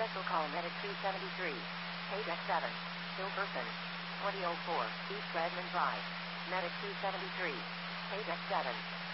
Special call Medic 273. Page X7. Still person. 2004 East Redmond Drive. Medic 273. Page X7.